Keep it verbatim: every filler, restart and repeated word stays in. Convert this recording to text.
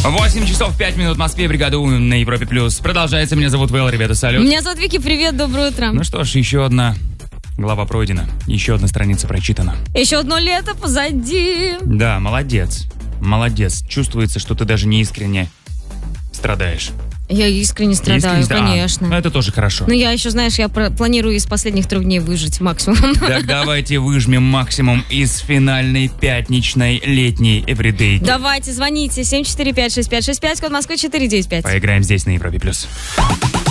восемь часов пять минут в Москве, бригада У на Европе Плюс. Продолжается. Меня зовут Вэл, ребята, салют. Меня зовут Вики, привет, доброе утро. Ну что ж, еще одна глава пройдена, еще одна страница прочитана. Еще одно лето позади. Да, молодец, молодец. Чувствуется, что ты даже не искренне страдаешь. Я искренне страдаю, Искренне, конечно. А, это тоже хорошо. Но я еще, знаешь, я планирую из последних трех дней выжить максимум. Так давайте выжмем максимум из финальной пятничной летней эвридей. Давайте, звоните семь четыре пять шесть пять шесть пять, код Москвы четыре девять пять. Поиграем здесь на Европе Плюс.